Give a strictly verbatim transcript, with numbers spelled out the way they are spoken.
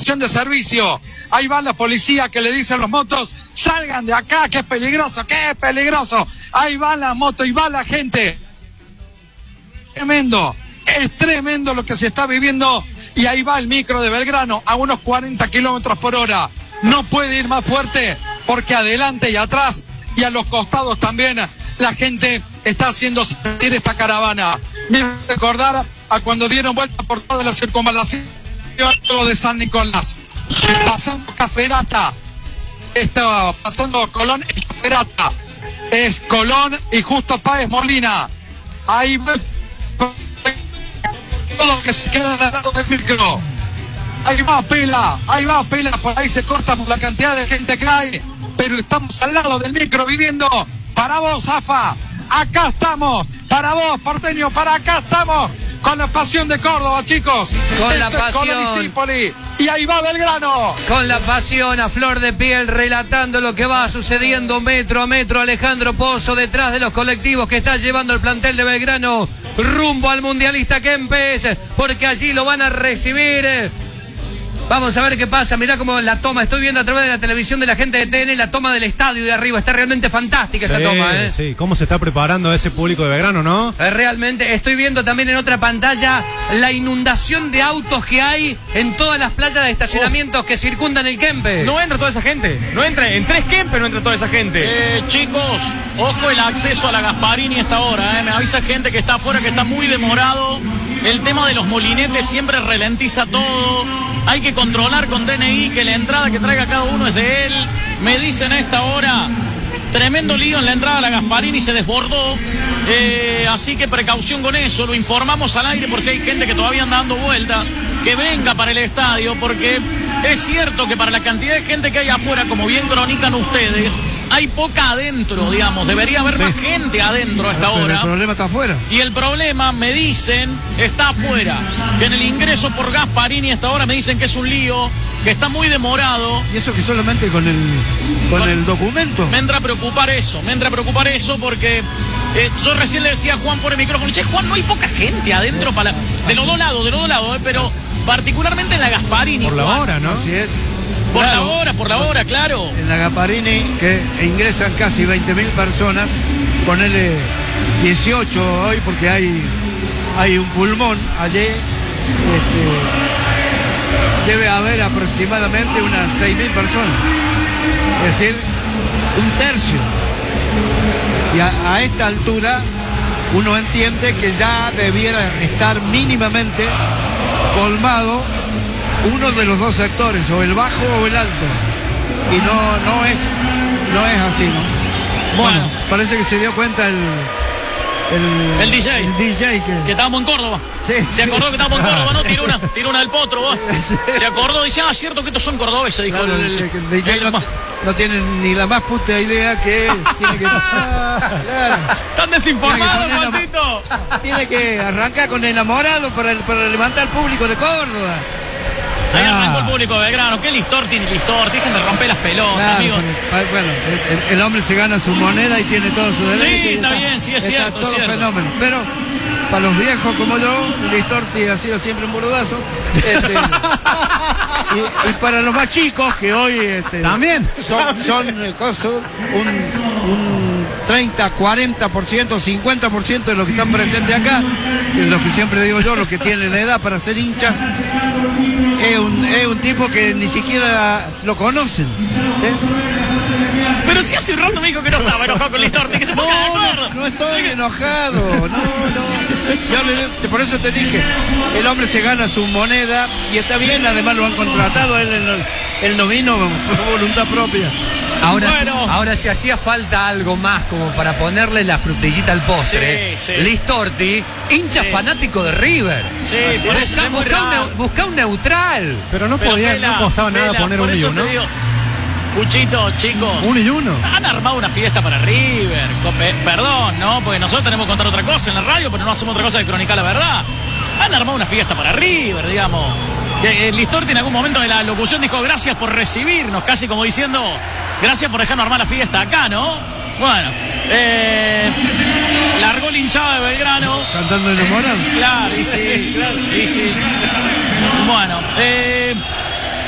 estación de servicio. Ahí va la policía que le dice a los motos, salgan de acá, que es peligroso, que es peligroso. Ahí va la moto y va la gente. Tremendo, es tremendo lo que se está viviendo. Y ahí va el micro de Belgrano a unos cuarenta kilómetros por hora. No puede ir más fuerte porque adelante y atrás y a los costados también la gente está haciendo sentir esta caravana. Me hace recordar a cuando dieron vuelta por toda la circunvalación de San Nicolás, pasando Caferata, está pasando Colón y Caferata, es Colón y Justo Páez Molina. Ahí va todo lo que se queda al lado del micro. Ahí va Pela, ahí va Pela, por ahí se corta por la cantidad de gente que hay, pero estamos al lado del micro viviendo. Para vos, Zafa, acá estamos. Para vos, porteño, para acá estamos. Con la pasión de Córdoba, chicos. Con Esto la pasión. Y ahí va Belgrano. Con la pasión a flor de piel, relatando lo que va sucediendo metro a metro. Alejandro Pozo detrás de los colectivos que está llevando el plantel de Belgrano rumbo al mundialista Kempes, porque allí lo van a recibir. Vamos a ver qué pasa. Mirá cómo la toma, estoy viendo a través de la televisión de la gente de T N, la toma del estadio de arriba. Está realmente fantástica sí, esa toma, ¿eh? Sí, cómo se está preparando ese público de Belgrano, ¿no? Eh, realmente, estoy viendo también en otra pantalla la inundación de autos que hay en todas las playas de estacionamientos oh. que circundan el Kempes. No entra toda esa gente, no entra, en tres Kempes no entra toda esa gente. Eh, chicos, ojo el acceso a la Gasparini a esta hora, ¿eh? Me avisa gente que está afuera que está muy demorado. El tema de los molinetes siempre ralentiza todo. Hay que controlar con D N I que la entrada que traiga cada uno es de él. Me dicen a esta hora, tremendo lío en la entrada a la Gasparini, se desbordó. Eh, así que precaución con eso. Lo informamos al aire por si hay gente que todavía anda dando vuelta. Que venga para el estadio, porque es cierto que para la cantidad de gente que hay afuera, como bien cronican ustedes, hay poca adentro, digamos. Debería haber sí. más gente adentro a esta Pero hora. El problema está afuera. Y el problema, me dicen, está afuera. Que en el ingreso por Gasparini a esta hora me dicen que es un lío, que está muy demorado. Y eso que solamente con el con, con el documento. Me entra a preocupar eso, me entra a preocupar eso porque eh, yo recién le decía a Juan por el micrófono, che, Juan, no hay poca gente adentro para la, de los dos lados, de los dos lados, eh, pero particularmente en la Gasparini. Por la Juan. hora, ¿no? Así es. Por Claro, la hora, por la hora, claro. En la Gasparini, que ingresan casi veinte mil personas, ponele dieciocho hoy porque hay, hay un pulmón allí. Este, debe haber aproximadamente unas seis mil personas. Es decir, un tercio. Y a, a esta altura uno entiende que ya debiera estar mínimamente colmado uno de los dos sectores, o el bajo o el alto, y no, no es no es así, ¿no? Bueno, bueno, parece que se dio cuenta el el, el D J, el D J que, que estábamos en Córdoba. Sí, se acordó sí. que estábamos en Córdoba, ¿no? Tiró una, tiró una del potro, vos. Sí. Se acordó, dice, ah, cierto que estos son cordobeses, dijo claro, el, el, el, el D J el, no, no tiene ni la más puta idea que tiene que claro, están desinformados, Juancito. Tiene que arrancar con enamorado para, para levantar al público de Córdoba. Ahí ah. arrancó el público de Belgrano. ¿Qué Listor tiene Listor? Dejen de romper las pelotas, claro, amigos. Bueno, el, el hombre se gana su moneda y tiene todo su derecho. Sí, está, está bien, sí, es está cierto. Todo es cierto. Fenómeno. Pero para los viejos como yo, Listorti ha sido siempre un burdazo. Este, y, y para los más chicos, que hoy este, también son, son eh, un, un treinta, cuarenta por ciento, cincuenta por ciento de los que están presentes acá, los que siempre digo yo, los que tienen la edad para ser hinchas. Es un, es un tipo que ni siquiera lo conocen. ¿Sí? Pero si hace un rato me dijo que no estaba enojado con Listorti, que se ponga de acuerdo. No, no estoy enojado, no, no. Yo le, por eso te dije, el hombre se gana su moneda y está bien, además lo han contratado, él, él, él no vino por voluntad propia. Ahora, bueno. si, ahora si hacía falta algo más como para ponerle la frutillita al postre, sí, sí. Listorti, hincha sí. fanático de River. Sí, por eso busca, busca, un, ne, busca un neutral. Pero no Pero podía, Pela, no costaba nada Pela, poner un y uno. Cuchito, chicos. Un y uno. Han armado una fiesta para River. Perdón, ¿no? Porque nosotros tenemos que contar otra cosa en la radio, pero no hacemos otra cosa que cronicar la verdad. Han armado una fiesta para River, digamos. Que Listorti en algún momento de la locución dijo gracias por recibirnos, casi como diciendo gracias por dejarnos armar la fiesta acá, ¿no? Bueno, eh, largó el hinchado de Belgrano. Cantando enamorado. Claro, y sí, claro, y sí. Bueno, eh,